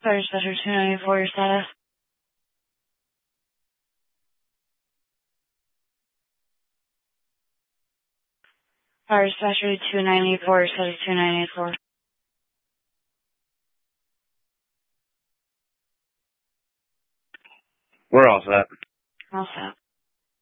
Fire Dispatcher 294, your status. Fire Dispatcher 294, your status 2984. We're all set. All set.